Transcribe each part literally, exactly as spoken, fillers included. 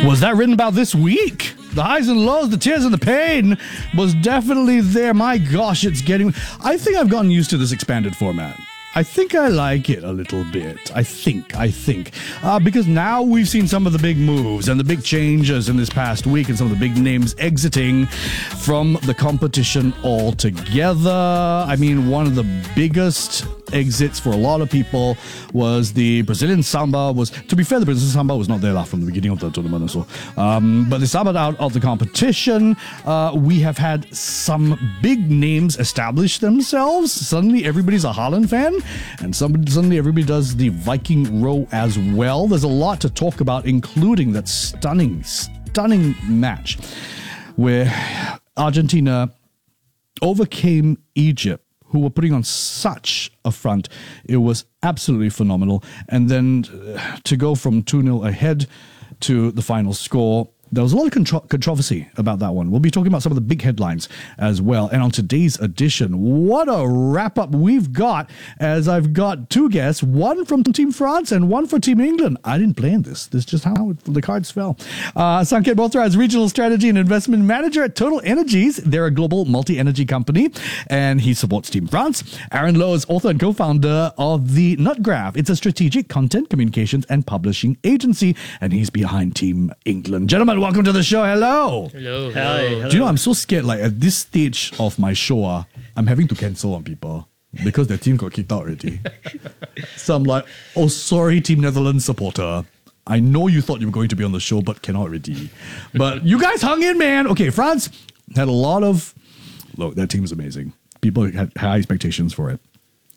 Was that written about this week? The highs and lows, the tears and the pain was definitely there. My gosh, it's getting... I think I've gotten used to this expanded format. I think I like it a little bit. I think, I think. Uh, because now we've seen some of the big moves and the big changes in this past week and some of the big names exiting from the competition altogether. I mean, one of the biggest exits for a lot of people was the Brazilian Samba. Was, to be fair, the Brazilian Samba was not there from the beginning of the tournament or so. Um, but the Samba out of the competition. Uh, we have had some big names establish themselves. Suddenly everybody's a Haaland fan. And somebody, suddenly everybody does the Viking row as well. There's a lot to talk about, including that stunning, stunning match where Argentina overcame Egypt, who were putting on such a front. It was absolutely phenomenal. And then uh, to go from two nil ahead to the final score, there was a lot of contro- controversy about that one. We'll be talking about some of the big headlines as well. And on today's edition, what a wrap-up we've got, as I've got two guests, one from Team France and one for Team England. I didn't plan this. This is just how it, the cards fell. Uh, Sanket Bothra is Regional Strategy and Investment Manager at Total Energies. They're a global multi-energy company, and he supports Team France. Aaron Lowe is author and co-founder of The Nut Graph. It's a strategic content communications and publishing agency, and he's behind Team England. Gentlemen, welcome to the show. Hello. Hello. Hi. Hello. Do you know, I'm so scared, like at this stage of my show, uh, I'm having to cancel on people because their team got kicked out already. So I'm like, oh, sorry, Team Netherlands supporter. I know you thought you were going to be on the show, but cannot already. But you guys hung in, man. Okay, France had a lot of... Look, that team is amazing. People had high expectations for it.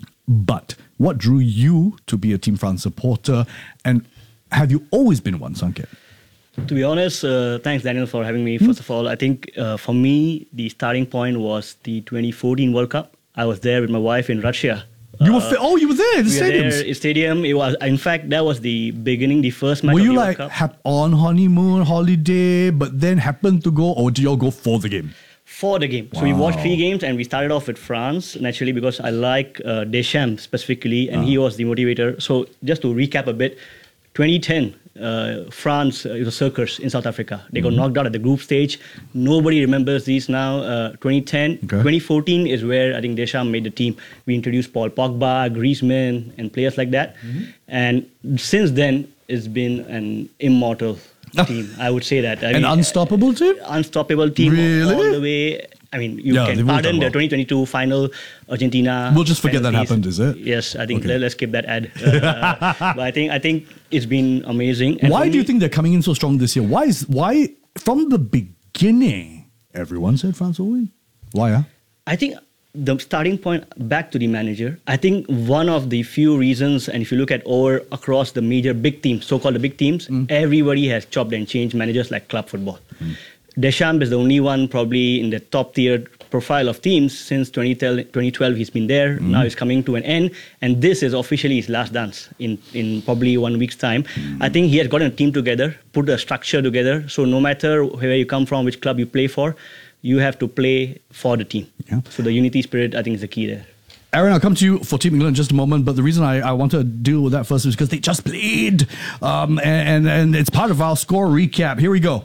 But what drew you to be a Team France supporter? And have you always been one, Sanket? To be honest, uh, thanks, Daniel, for having me. First of all, I think uh, for me, the starting point was the twenty fourteen World Cup. I was there with my wife in Russia. You uh, were fi- oh, you were there. The we stadiums. were there, in stadium. It was, in fact, that was the beginning, the first match Were of you the like World Cup. hap- on honeymoon, holiday, but then happened to go, or did you all go for the game? For the game. So we watched three games, and we started off with France, naturally, because I like uh, Deschamps specifically, and uh. he was the motivator. So just to recap a bit, twenty ten, uh, France, uh, it was a circus in South Africa. They got mm-hmm. knocked out at the group stage. Nobody remembers these now. Uh, twenty ten, okay. twenty fourteen is where I think Deschamps made the team. We introduced Paul Pogba, Griezmann, and players like that. Mm-hmm. And since then, it's been an immortal team. I would say that. I An mean, unstoppable team? Unstoppable team really? all the way. I mean, you yeah, can pardon the twenty twenty-two final Argentina. We'll just forget penalties. that happened, is it? Yes, I think okay. let, let's skip that ad. Uh, but I think I think it's been amazing. And why do me, you think they're coming in so strong this year? Why is why from the beginning everyone said France will win? Why? Huh? I think the starting point, back to the manager. I think one of the few reasons, and if you look at over across the major big teams, so-called the big teams, mm. everybody has chopped and changed managers like club football. Mm. Deschamps is the only one probably in the top tier profile of teams since twenty twelve. He's been there. Mm. Now he's coming to an end. And this is officially his last dance in, in probably one week's time. Mm. I think he has gotten a team together, put a structure together. So no matter where you come from, which club you play for, you have to play for the team. Yeah. So the unity spirit, I think, is the key there. Aaron, I'll come to you for Team England in just a moment, but the reason I, I want to deal with that first is because they just played. Um, and, and, and it's part of our score recap. Here we go.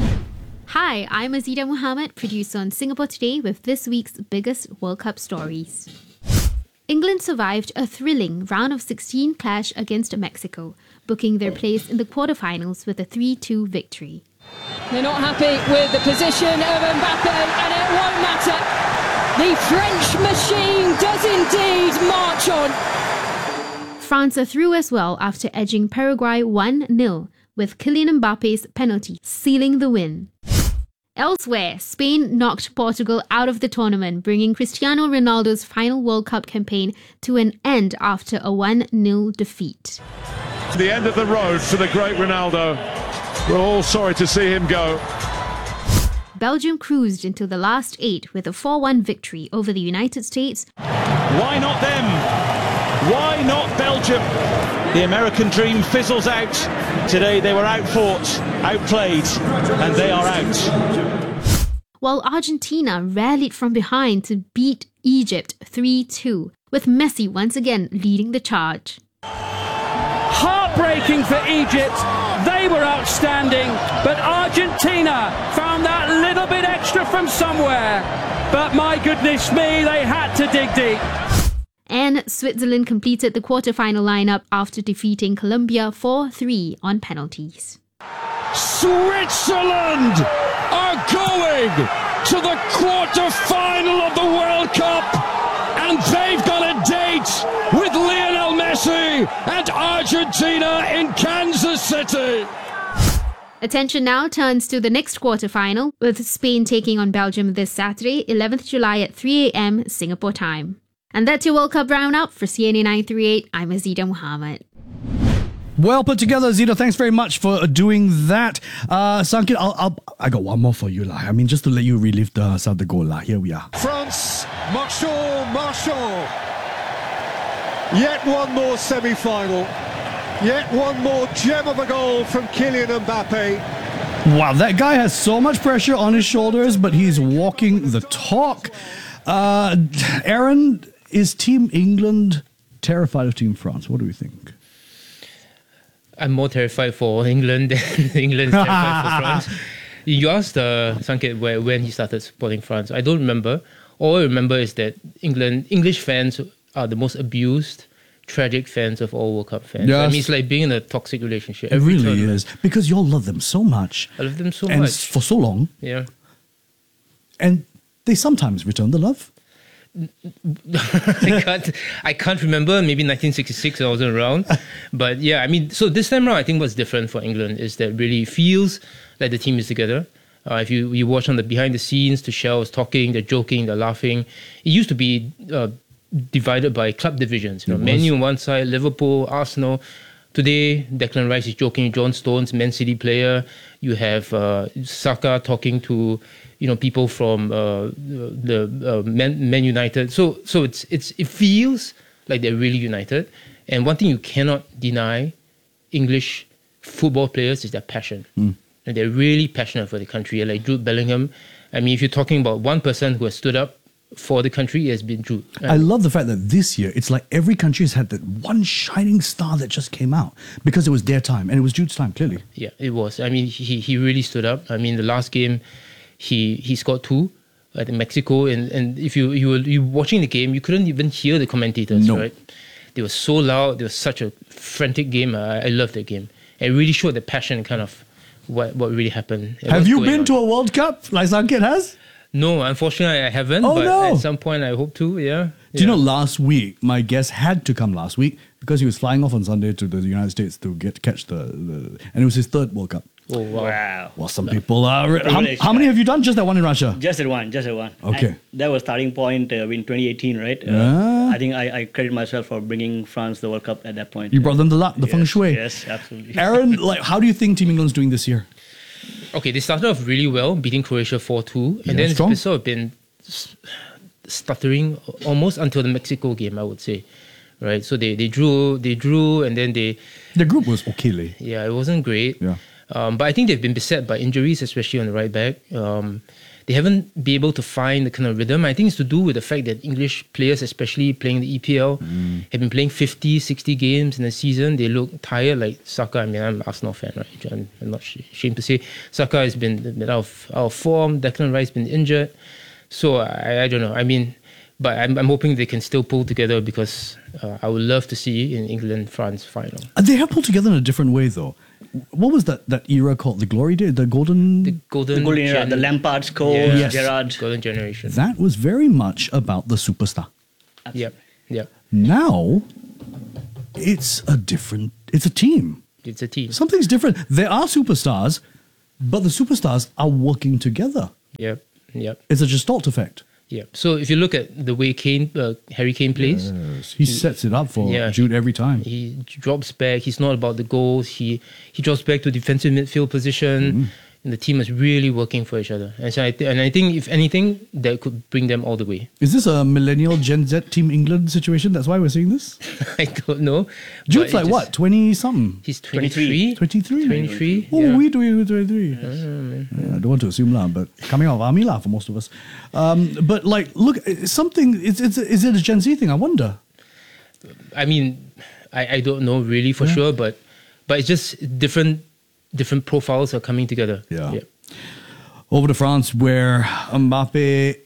Hi, I'm Azida Muhammad, producer on Singapore Today with this week's biggest World Cup stories. England survived a thrilling round of sixteen clash against Mexico, booking their place in the quarterfinals with a three two victory. They're not happy with the position of Mbappe, and it won't matter. The French machine does indeed march on. France are through as well after edging Paraguay one nil, with Kylian Mbappe's penalty sealing the win. Elsewhere, Spain knocked Portugal out of the tournament, bringing Cristiano Ronaldo's final World Cup campaign to an end after a one nil defeat. The end of the road for the great Ronaldo. We're all sorry to see him go. Belgium cruised into the last eight with a four one victory over the United States. Why not them? Why not Belgium? The American dream fizzles out. Today they were outfought, outplayed, and they are out. While Argentina rallied from behind to beat Egypt three two, with Messi once again leading the charge. Heartbreaking for Egypt. They were outstanding, but Argentina found that little bit extra from somewhere. But my goodness me, they had to dig deep. And Switzerland completed the quarter-final lineup after defeating Colombia four three on penalties. Switzerland are going to the quarter-final of the World Cup, and they've got a date with Lionel Messi and Argentina in Kansas City. Attention now turns to the next quarter-final, with Spain taking on Belgium this Saturday, eleventh of July at three a.m. Singapore time. And that's your World Cup roundup. For C N A nine thirty-eight, I'm Azita Muhammad. Well put together, Zita. Thanks very much for doing that. Uh, Sankit, I'll, I'll, I got one more for you. Lah. I mean, just to let you relive the South the goal. Lah. Here we are. France, Marchand, Marchand. Yet one more semi-final. Yet one more gem of a goal from Kylian Mbappe. Wow, that guy has so much pressure on his shoulders, but he's walking the talk. Uh, Aaron, is Team England terrified of Team France? What do we think? I'm more terrified for England than England's terrified for France. You asked uh, Sankit where, when he started supporting France. I don't remember. All I remember is that England English fans are the most abused, tragic fans of all World Cup fans. Yes. I mean, it's like being in a toxic relationship. It Every really tournament. is. Because you all love them so much. I love them so and much. for so long. Yeah. And they sometimes return the love. I can't I can't remember. Maybe nineteen sixty-six, I wasn't around. But yeah, I mean, so this time around, I think what's different for England is that really feels like the team is together. Uh, if you, you watch on the behind the scenes, Tuchel is talking, they're joking, they're laughing. It used to be uh, divided by club divisions. You know, Man U on one side, Liverpool, Arsenal. Today, Declan Rice is joking, John Stones, Man City player. You have uh, Saka talking to, you know, people from uh, the uh, Man, Man United. So, so it's it's it feels like they're really united. And one thing you cannot deny, English football players, is their passion. Mm. And they're really passionate for the country. Like Jude Bellingham. I mean, if you're talking about one person who has stood up for the country, it has been Jude. I love the fact that this year, it's like every country has had that one shining star that just came out because it was their time, and it was Jude's time, clearly. Yeah, it was. I mean, he he really stood up. I mean, the last game, he he scored two at Mexico, and, and if you you were you were watching the game, you couldn't even hear the commentators, no. right? They were so loud. There was such a frantic game. I, I loved that game. It really showed the passion, kind of what what really happened. Have you been on. to a World Cup like Sankit has? No, unfortunately, I haven't. Oh, but no. At some point, I hope to, yeah. Do yeah. you know, last week, my guest had to come last week because he was flying off on Sunday to the United States to get catch the, the and it was his third World Cup. Oh, wow. Wow. Well, some people are... How, how many have you done? Just that one in Russia? Just that one, just that one. Okay. And that was starting point uh, in twenty eighteen, right? Uh, Ah. I think I, I credit myself for bringing France the World Cup at that point. You brought them the luck, the yes, feng shui. Yes, absolutely. Aaron, like, how do you think Team England's doing this year? Okay, they started off really well, beating Croatia four two. And Yeah, then strong. it's sort of been stuttering almost until the Mexico game, I would say. Right? So they, they drew, they drew, and then they... The group was okay, Lee. Yeah, it wasn't great. Yeah. Um, but I think they've been beset by injuries, especially on the right back. Um, they haven't been able to find the kind of rhythm. I think it's to do with the fact that English players, especially playing the E P L, mm. have been playing fifty, sixty games in a season. They look tired, like Saka. I mean, I'm an Arsenal fan, right? I'm, I'm not ashamed to say. Saka has been, been out, of, out of form. Declan Rice has been injured. So I, I don't know. I mean, but I'm, I'm hoping they can still pull together because uh, I would love to see in England-France final. They have pulled together in a different way, though. What was that, that era called? The glory days? The golden... The golden, The golden era, gen- the Lampard, Scholes, Yeah. Yes. Gerrard. golden generation. That was very much about the superstar. Yep, yep. Now, it's a different... It's a team. It's a team. Something's different. There are superstars, but the superstars are working together. Yep, yep, It's a Gestalt effect. yep. So if you look at the way Kane, uh, Harry Kane plays, Yes. He sets it up for Yeah. Jude every time. he drops back. He's not about the goals. He he drops back to defensive midfield position, Mm-hmm. and the team is really working for each other. And so I th- and I think if anything, that could bring them all the way. Is this a millennial Gen Z Team England situation? That's why we're seeing this? I don't know. Jude's but like it what? just- twenty-something? He's twenty-three. twenty-three? twenty-three. What yeah. were we doing with twenty-three? Yeah, I don't want to assume lah, but coming out of army lah for most of us. Um, but like, look, it's something, it's, it's, is it a Gen Z thing? I wonder. I mean, I, I don't know really for Yeah. sure, but but it's just different different profiles are coming together. Yeah. yeah. Over to France, where Mbappe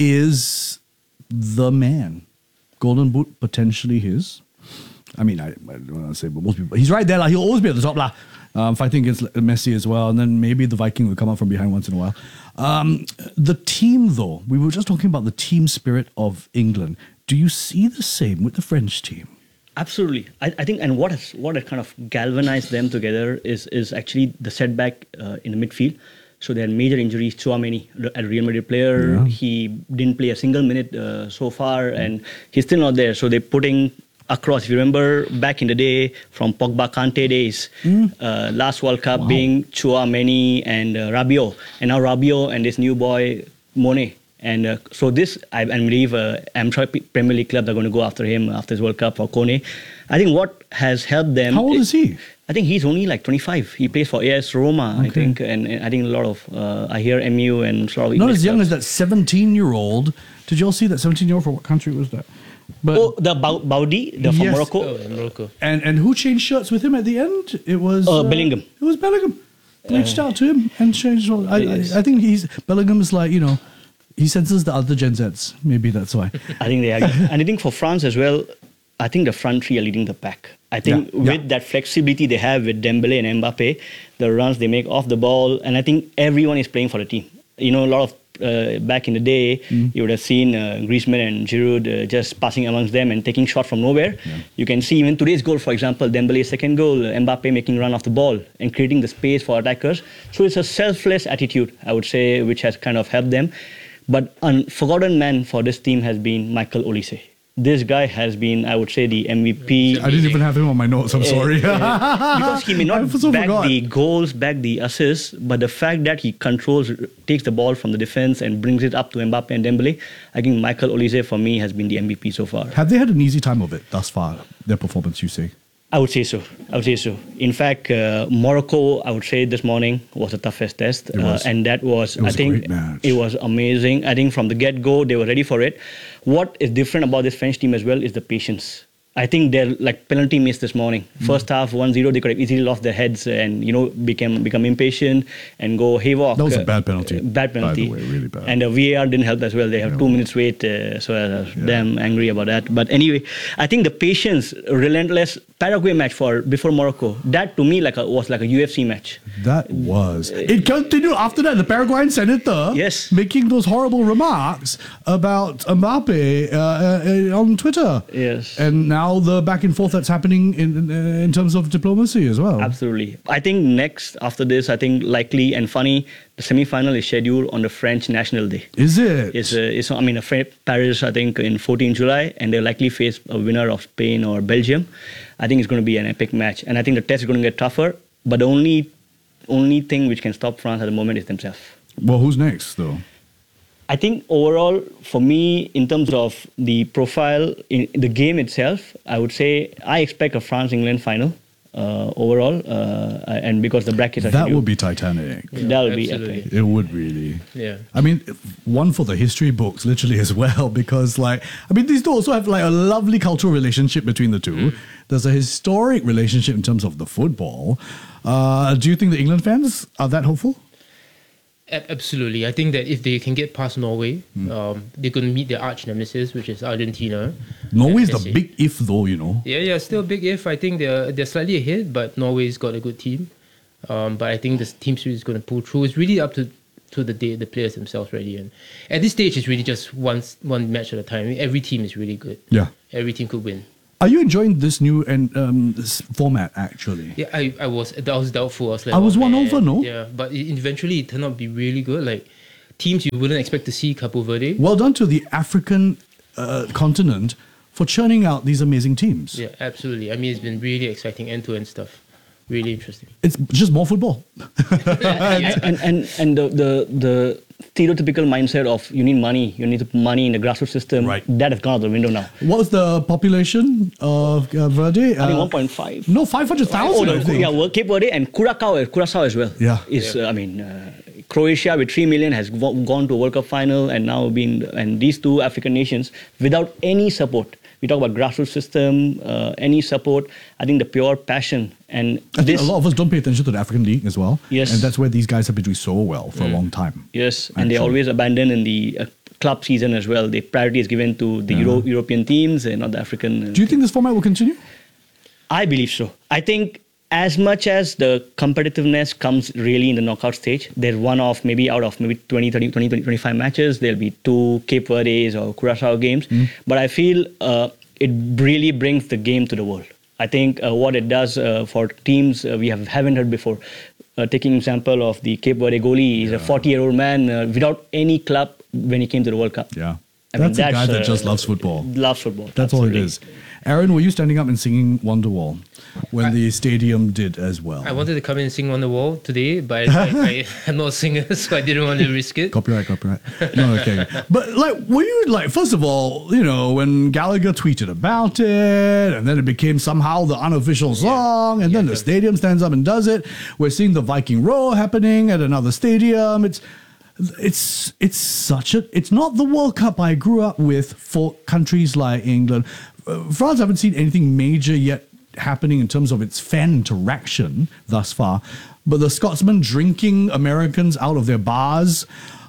is the man. Golden Boot potentially his. I mean, I, I don't want to say, but most people, he's right there. Like, he'll always be at the top, lah. Um, fighting against Messi as well, and then maybe the Viking will come up from behind once in a while. Um, the team, though, we were just talking about the team spirit of England. Do you see the same with the French team? Absolutely. I, I think, and what has what has kind of galvanized them together is is actually the setback uh, in the midfield. So they had major injuries. Tchouameni, a Real Madrid player, yeah. he didn't play a single minute uh, so far, and he's still not there. So they're putting across. If you remember back in the day from Pogba Kante days, mm. uh, last World Cup wow. being Tchouameni and uh, Rabiot, and now Rabiot and this new boy Monet. And uh, so this, I, I believe, uh, I'm sure Premier League clubs are going to go after him after his World Cup or Kone. I think what has helped them. How old is he? I think he's only like twenty-five. He plays for A S Roma, okay. I think, and, and I think a lot of uh, I hear M U and sort of. Not as young clubs. as that seventeen-year-old. Did you all see that seventeen-year-old? For what country was that? But oh, the Baudi, the from yes. Morocco. Oh, Morocco. And and who changed shirts with him at the end? It was uh, uh, Bellingham. It was Bellingham. Reached uh, out to him and changed. I, I, I think he's Bellingham is like, you know, he senses the other Gen Zs. Maybe that's why. I think they are. And I think for France as well, I think the front three are leading the pack. I think yeah, with yeah. that flexibility they have with Dembele and Mbappe, the runs they make off the ball, and I think everyone is playing for the team. You know, a lot of uh, back in the day, mm. you would have seen uh, Griezmann and Giroud uh, just passing amongst them and taking shot from nowhere. Yeah. You can see even today's goal, for example, Dembele's second goal, Mbappe making run off the ball and creating the space for attackers. So it's a selfless attitude, I would say, which has kind of helped them. But a forgotten man for this team has been Michael Olise. This guy has been, I would say, the M V P. I didn't even have him on my notes, I'm sorry. Uh, because he may not so back forgot. the goals, back the assists, but the fact that he controls, takes the ball from the defense and brings it up to Mbappe and Dembele, I think Michael Olise, for me, has been the M V P so far. Have they had an easy time of it thus far, their performance, you say? I would say so. I would say so. In fact, uh, Morocco, I would say this morning was the toughest test. Was, uh, and that was, was I think, it was amazing. I think from the get-go, they were ready for it. What is different about this French team as well is the patience. I think they're like penalty miss this morning. Mm. First half, one zero, they could have easily lost their heads and, you know, became become impatient and go haywire. That was a bad penalty. Uh, bad penalty. By the way, really bad. And the V A R didn't help as well. They have yeah. two minutes wait, uh, so I was yeah. damn angry about that. But anyway, I think the patience, relentless Paraguay match for before Morocco, that to me like a, was like a U F C match. That was. It continued after that. The Paraguayan senator yes. making those horrible remarks about Mbappe uh, uh, on Twitter. Yes. And now the back and forth that's happening in, in in terms of diplomacy as well. Absolutely. I think next after this, I think likely and funny, the semi-final is scheduled on the French National Day. Is it? It's, uh, it's I mean, a Paris, I think, in fourteenth of July, and they'll likely face a winner of Spain or Belgium. I think it's going to be an epic match, and I think the test is going to get tougher. But the only only thing which can stop France at the moment is themselves. Well, who's next, though? I think overall, for me, in terms of the profile, in the game itself, I would say I expect a France-England final uh, overall, uh, and because the brackets are that scheduled, would be titanic. Yeah, that would absolutely. be epic. It would really. Yeah. I mean, one for the history books, literally as well, because like I mean, these two also have like a lovely cultural relationship between the two. Mm. There's a historic relationship in terms of the football. Uh, do you think the England fans are that hopeful? Absolutely. I think that if they can get past Norway, mm. um, they're going to meet their arch nemesis, which is Argentina. Norway's the big if, though, you know. Yeah, yeah, still big if. I think they're they're slightly ahead, but Norway's got a good team. Um, but I think the team spirit is going to pull through. It's really up to to the the players themselves, really. And at this stage, it's really just one one match at a time. I mean, every team is really good. Yeah, every team could win. Are you enjoying this new and um, this format, actually? Yeah, I, I was I was doubtful. I was, like, I was oh, one man. over, no? Yeah, but it, eventually it turned out to be really good. Like teams you wouldn't expect to see, Capo Verde. Well done to the African uh, continent for churning out these amazing teams. Yeah, absolutely. I mean, it's been really exciting end-to-end stuff. Really interesting. It's just more football. and, and, and, and the, the, the stereotypical mindset of you need money, you need money in the grassroots system, right. that has gone out the window now. What was the population of uh, Verde? I think uh, one point five. No, five hundred thousand. Oh, no, yeah, well, Cape Verde and Curacao, Curacao as well. Yeah. Is, yeah. Uh, I mean, uh, Croatia with three million has gone to a World Cup final and now been, and these two African nations without any support. we talk about grassroots system, uh, any support. I think the pure passion and I this, think a lot of us don't pay attention to the African League as well. Yes. And that's where these guys have been doing so well for mm. a long time. Yes, and they always abandon in the uh, club season as well. The priority is given to the yeah. Euro- European teams and not the African. Do you think this format will continue? I believe so. I think as much as the competitiveness comes really in the knockout stage, they're one of maybe out of maybe twenty, thirty, twenty, twenty-five matches, there'll be two Cape Verdes or Curacao games. Mm. But I feel uh, it really brings the game to the world. I think uh, what it does uh, for teams uh, we have, haven't heard before. Uh, taking example of the Cape Verde goalie, he's yeah. a forty-year-old man uh, without any club when he came to the World Cup. Yeah. I that's mean, a that's, guy that uh, just loves football. Loves football. That's absolutely all it is. Aaron, were you standing up and singing Wonderwall when I, the stadium did as well? I wanted to come in and sing Wonderwall today, but I, I, I'm not a singer, so I didn't want to risk it. Copyright, copyright. No, okay. But like, were you like, first of all, you know, when Gallagher tweeted about it, and then it became somehow the unofficial song, and yeah, then the stadium stands up and does it. We're seeing the Viking Row happening at another stadium. It's It's it's such a it's not the World Cup I grew up with for countries like England. Uh, France, I haven't seen anything major yet happening in terms of its fan interaction thus far. But the Scotsmen drinking Americans out of their bars,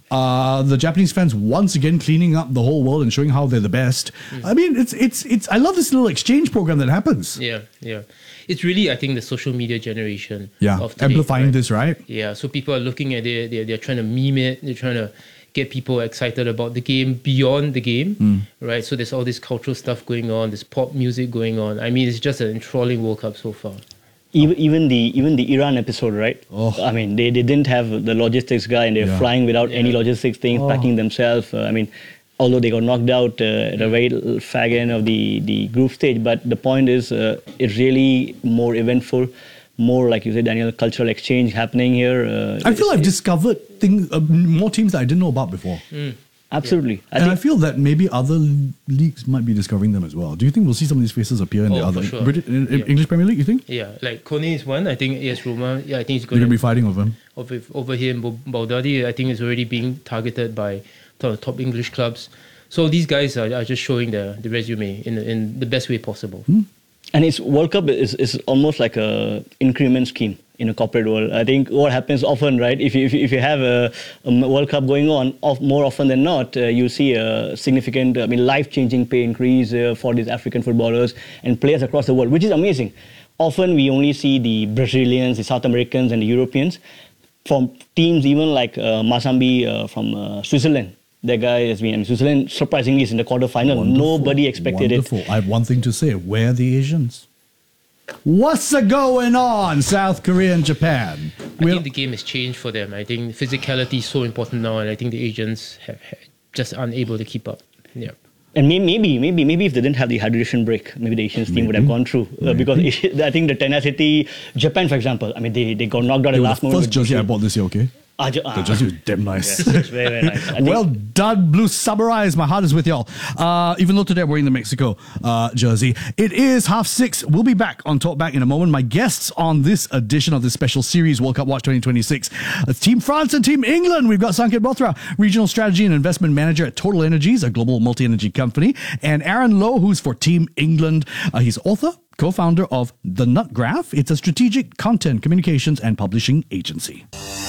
uh, the Japanese fans once again cleaning up the whole world and showing how they're the best. Mm. I mean, it's it's it's. I love this little exchange program that happens. Yeah, yeah. It's really, I think, the social media generation yeah, of today, amplifying right? this, right? Yeah, so people are looking at it, they're, they're trying to meme it, they're trying to get people excited about the game beyond the game, mm. right? So there's all this cultural stuff going on, this pop music going on. I mean, it's just an enthralling World Cup so far. Even, even the even the Iran episode, right? Oh. I mean, they, they didn't have the logistics guy and they're yeah. flying without yeah. any logistics things, oh. packing themselves. Uh, I mean, although they got knocked out uh, at a very fag end of the, the group stage. But the point is, uh, it's really more eventful, more, like you said, Daniel, cultural exchange happening here. Uh, I feel I've discovered things, uh, more teams that I didn't know about before. Mm. Absolutely. Yeah. I and think I feel that maybe other leagues might be discovering them as well. Do you think we'll see some of these faces appear in oh, the other sure. British, in, yeah. English Premier League, you think? Yeah, like Kone is one. I think yes, Roma. Yeah, I think he's going to be fighting over him. Over, over him. Baldadi, I think, is already being targeted by the top English clubs. So these guys are, are just showing the, the resume in in the best way possible. Hmm. And it's World Cup is, is almost like a increment scheme in a corporate world. I think what happens often, right? If you if you, if you have a, a World Cup going on, of more often than not, uh, you see a significant, I mean, life-changing pay increase uh, for these African footballers and players across the world, which is amazing. Often we only see the Brazilians, the South Americans, and the Europeans. From teams even like uh, Mazambi uh, from uh, Switzerland. That guy has been, I mean, Switzerland surprisingly is in the quarterfinal. Wonderful. Nobody expected Wonderful. it. I have one thing to say. Where are the Asians? What's a going on, South Korea and Japan? I We're think the game has changed for them. I think physicality is so important now, and I think the Asians have, have just unable to keep up. Yeah. And maybe, maybe, maybe if they didn't have the hydration break, maybe the Asians team maybe. would have gone through. Uh, because I think the tenacity, Japan, for example, I mean, they, they got knocked out at the last moment. First jersey I bought this year, okay? Ah, ju- ah. The jersey was damn nice. Yes, it's very, very nice. Well done, Blue Samurais. My heart is with y'all. Uh, even though today I'm wearing the Mexico uh, jersey. It is half six. We'll be back on Talk Back in a moment. My guests on this edition of this special series, World Cup Watch twenty twenty-six. It's Team France and Team England. We've got Sanket Bothra, Regional Strategy and Investment Manager at Total Energies, a global multi-energy company. And Aaron Lowe, who's for Team England. Uh, he's author, co-founder of The Nut Graph. It's a strategic content communications and publishing agency.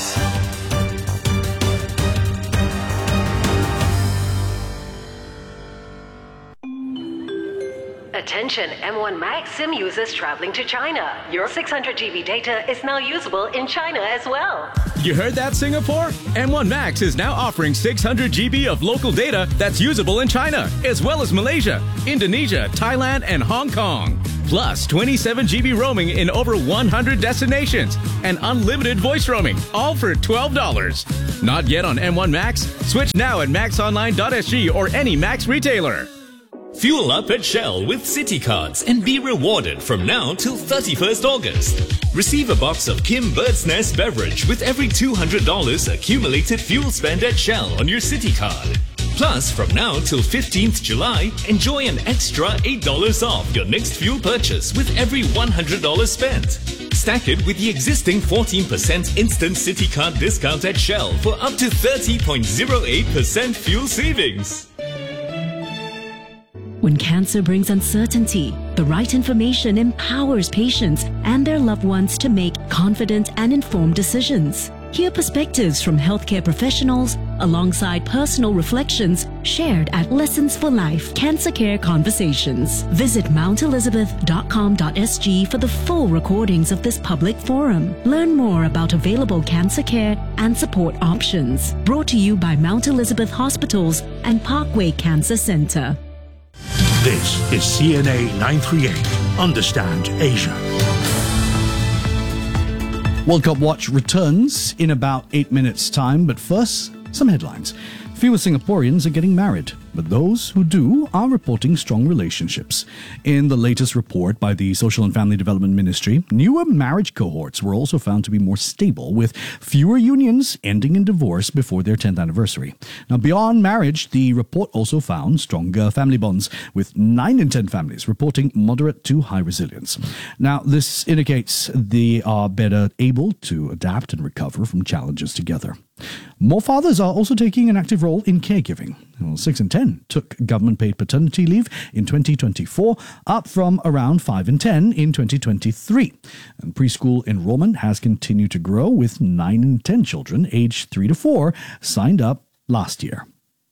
Attention M one Max SIM users traveling to China. Your six hundred gigabyte data is now usable in China as well. You heard that, Singapore? M one Max is now offering six hundred gigabytes of local data that's usable in China, as well as Malaysia, Indonesia, Thailand, and Hong Kong. Plus twenty-seven gigabytes roaming in over one hundred destinations and unlimited voice roaming, all for twelve dollars. Not yet on M one Max? Switch now at max online dot s g or any Max retailer. Fuel up at Shell with City Cards and be rewarded from now till thirty-first August. Receive a box of Kim Bird's Nest beverage with every two hundred dollars accumulated fuel spend at Shell on your City Card. Plus, from now till fifteenth July, enjoy an extra eight dollars off your next fuel purchase with every one hundred dollars spent. Stack it with the existing fourteen percent instant City Card discount at Shell for up to thirty point zero eight percent fuel savings. When cancer brings uncertainty, the right information empowers patients and their loved ones to make confident and informed decisions. Hear perspectives from healthcare professionals alongside personal reflections shared at Lessons for Life Cancer Care Conversations. Visit mount elizabeth dot com dot s g for the full recordings of this public forum. Learn more about available cancer care and support options. Brought to you by Mount Elizabeth Hospitals and Parkway Cancer Centre. This is C N A nine thirty-eight. Understand Asia. World Cup Watch returns in about eight minutes' time, but first, some headlines. Fewer Singaporeans are getting married, but those who do are reporting strong relationships. In the latest report by the Social and Family Development Ministry, newer marriage cohorts were also found to be more stable, with fewer unions ending in divorce before their tenth anniversary. Now, beyond marriage, the report also found stronger family bonds, with nine in ten families reporting moderate to high resilience. Now, this indicates they are better able to adapt and recover from challenges together. More fathers are also taking an active role in caregiving. Well, six in ten took government-paid paternity leave in twenty twenty-four, up from around five in ten in twenty twenty-three. And preschool enrollment has continued to grow, with nine in ten children aged three to four signed up last year.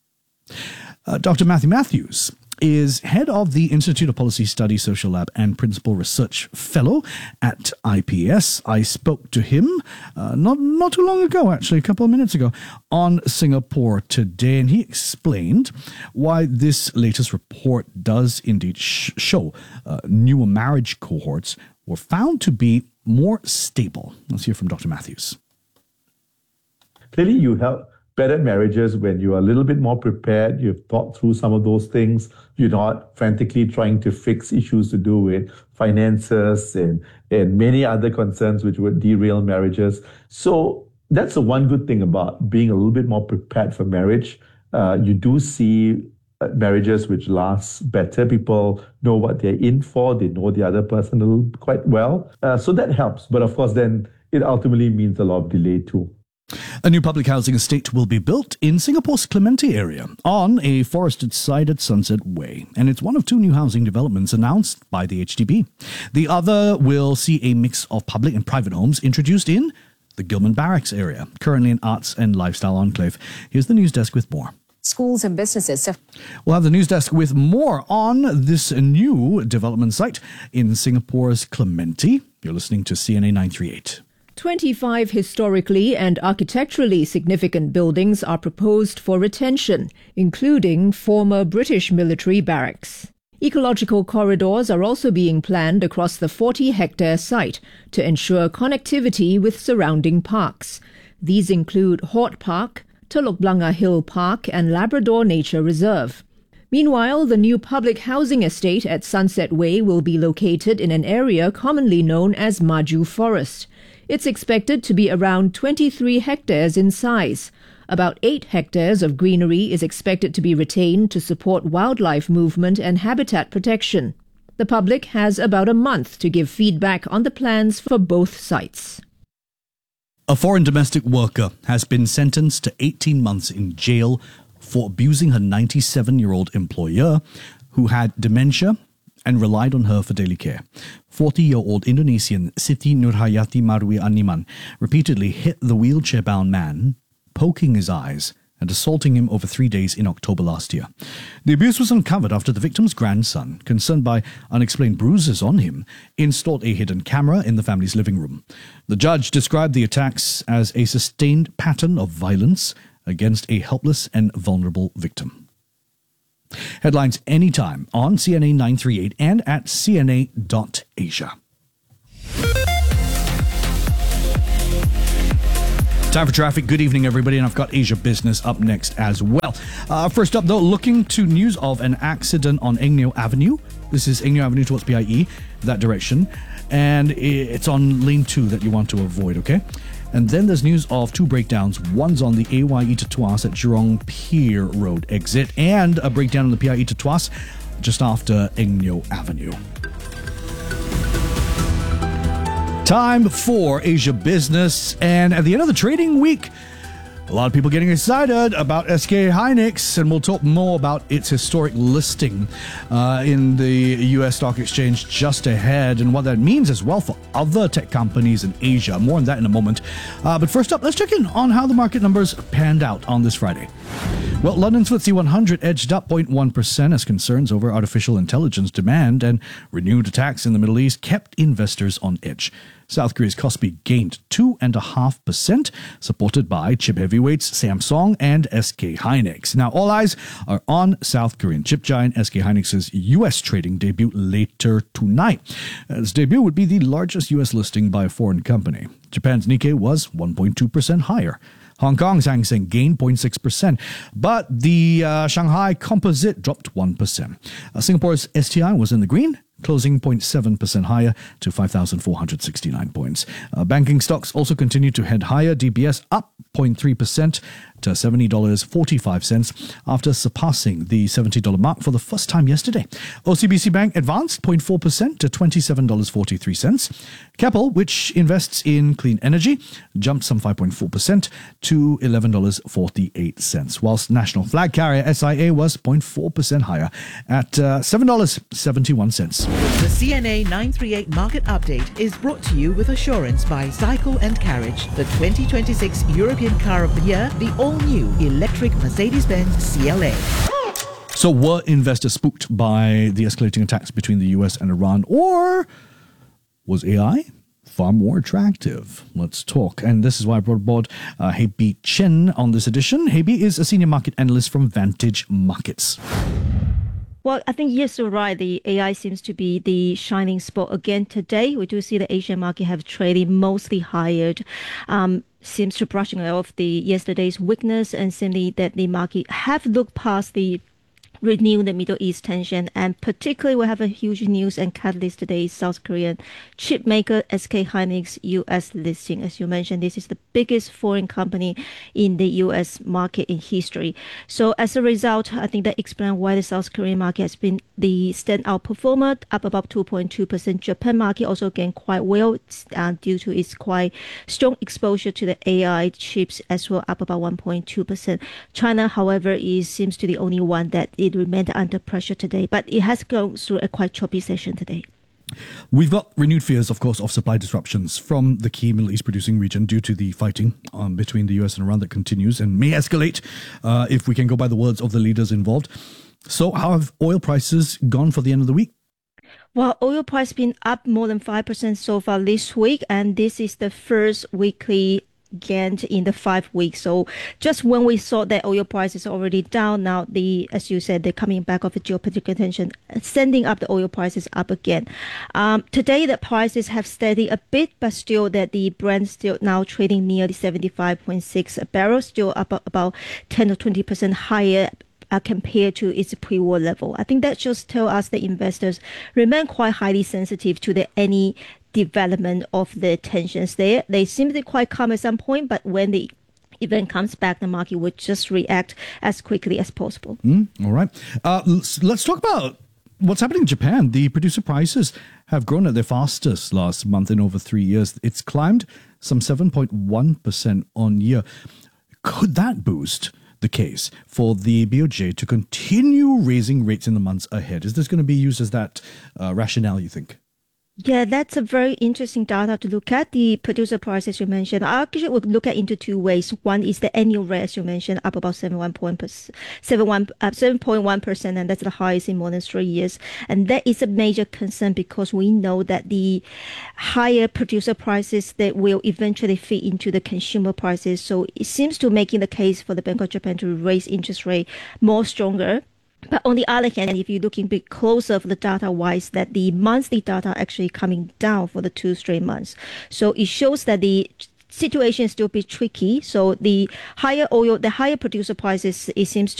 Uh, Doctor Matthew Matthews is head of the Institute of Policy Studies Social Lab and Principal Research Fellow at I P S. I spoke to him uh, not, not too long ago, actually, a couple of minutes ago, on Singapore Today, and he explained why this latest report does indeed sh- show uh, newer marriage cohorts were found to be more stable. Let's hear from Doctor Matthews. Clearly, you have better marriages when you are a little bit more prepared, you've thought through some of those things, you're not frantically trying to fix issues to do with finances and, and many other concerns which would derail marriages. So that's the one good thing about being a little bit more prepared for marriage. Uh, you do see uh, marriages which last better. People know what they're in for. They know the other person a little, quite well. Uh, so that helps. But of course, then it ultimately means a lot of delay too. A new public housing estate will be built in Singapore's Clementi area on a forested site at Sunset Way, and it's one of two new housing developments announced by the H D B. The other will see a mix of public and private homes introduced in the Gillman Barracks area, currently an arts and lifestyle enclave. Here's the news desk with more. Schools and businesses. We'll have the news desk with more on this new development site in Singapore's Clementi. You're listening to C N A nine thirty-eight. twenty-five historically and architecturally significant buildings are proposed for retention, including former British military barracks. Ecological corridors are also being planned across the forty-hectare site to ensure connectivity with surrounding parks. These include Hort Park, Telok Blangah Hill Park and Labrador Nature Reserve. Meanwhile, the new public housing estate at Sunset Way will be located in an area commonly known as Maju Forest. It's expected to be around twenty-three hectares in size. About eight hectares of greenery is expected to be retained to support wildlife movement and habitat protection. The public has about a month to give feedback on the plans for both sites. A foreign domestic worker has been sentenced to eighteen months in jail for abusing her ninety-seven-year-old employer who had dementia and relied on her for daily care. forty-year-old Indonesian Siti Nurhayati Marwi Animan repeatedly hit the wheelchair-bound man, poking his eyes and assaulting him over three days in October last year. The abuse was uncovered after the victim's grandson, concerned by unexplained bruises on him, installed a hidden camera in the family's living room. The judge described the attacks as a sustained pattern of violence against a helpless and vulnerable victim. Headlines anytime on C N A nine thirty-eight and at c n a dot asia. Time for traffic. Good evening, everybody, and I've got Asia Business up next as well. Uh, first up, though, looking to news of an accident on Eng Neo Avenue. This is Eng Neo Avenue towards P I E, that direction, and it's on lane two that you want to avoid, okay? And then there's news of two breakdowns. One's on the A Y E to Tuas at Jurong Pier Road exit, and a breakdown on the P I E to Tuas just after Eng Neo Avenue. Time for Asia Business, and at the end of the trading week, A lot of people getting excited about S K Hynix, and we'll talk more about its historic listing uh, in the U S stock exchange just ahead and what that means as well for other tech companies in Asia. More on that in a moment. Uh, but first up, let's check in on how the market numbers panned out on this Friday. Well, London's F T S E one hundred edged up zero point one percent as concerns over artificial intelligence demand and renewed attacks in the Middle East kept investors on edge. South Korea's Kospi gained two point five percent, supported by chip heavyweights Samsung and S K Hynix. Now, all eyes are on South Korean chip giant S K Hynix's U S trading debut later tonight. Its debut would be the largest U S listing by a foreign company. Japan's Nikkei was one point two percent higher. Hong Kong's Hang Seng gained zero point six percent, but the uh, Shanghai Composite dropped one percent. Uh, Singapore's S T I was in the green, closing zero point seven percent higher to five thousand four hundred sixty-nine points. Uh, banking stocks also continued to head higher. D B S up zero point three percent to seventy dollars and forty-five cents after surpassing the seventy dollars mark for the first time yesterday. O C B C Bank advanced zero point four percent to twenty-seven dollars and forty-three cents. Keppel, which invests in clean energy, jumped some five point four percent to eleven dollars and forty-eight cents, whilst national flag carrier S I A was zero point four percent higher at uh, seven dollars and seventy-one cents. The C N A nine thirty-eight Market Update is brought to you with assurance by Cycle and Carriage, the twenty twenty-six European Car of the Year, the all-new electric Mercedes-Benz C L A. So were investors spooked by the escalating attacks between the U S and Iran, or was A I far more attractive? Let's talk. And this is why I brought aboard uh, Hei Bi Chen on this edition. Hei Bi is a senior market analyst from Vantage Markets. Well, I think, yes, you're right. The A I seems to be the shining spot again today. We do see the Asian market have traded mostly higher. Um, seems to brushing off the yesterday's weakness, and simply that the market have looked past the renew the Middle East tension, and particularly we have a huge news and catalyst today. South Korean chip maker S K Hynix U S listing. As you mentioned, this is the biggest foreign company in the U S market in history. So as a result, I think that explains why the South Korean market has been the standout performer, up about two point two percent. Japan market also gained quite well uh, due to its quite strong exposure to the A I chips as well, up about one point two percent. China, however, is seems to be the only one that it remained under pressure today, but it has gone through a quite choppy session today. We've got renewed fears, of course, of supply disruptions from the key Middle East producing region due to the fighting um, between the U S and Iran that continues and may escalate uh, if we can go by the words of the leaders involved. So how have oil prices gone for the end of the week? Well, oil price been up more than five percent so far this week, and this is the first weekly gained in the five weeks. So just when we thought that oil price is already down, now the, as you said, they're coming back of the geopolitical tension, sending up the oil prices up again. Um, today, the prices have steadied a bit, but still that the Brent still now trading nearly seventy-five point six a barrel, still up about ten to twenty percent higher Uh, compared to its pre-war level. I think that just tells us that investors remain quite highly sensitive to the any development of the tensions there. They seem to be quite calm at some point, but when the event comes back, the market would just react as quickly as possible. Mm, all right. Uh, let's, let's talk about what's happening in Japan. The producer prices have grown at their fastest last month in over three years. It's climbed some seven point one percent on year. Could that boost the case for the B O J to continue raising rates in the months ahead? Is this going to be used as that uh, rationale, you think? Yeah, that's a very interesting data to look at. The producer prices you mentioned, I actually would look at into two ways. One is the annual rate, as you mentioned, up about seven point one percent, and that's the highest in more than three years. And that is a major concern because we know that the higher producer prices that will eventually feed into the consumer prices. So it seems to making the case for the Bank of Japan to raise interest rate more stronger. But on the other hand, if you're looking a bit closer for the data-wise, that the monthly data actually coming down for the two straight months. So it shows that the situation is still a bit tricky. So the higher oil, the higher producer prices, it seems to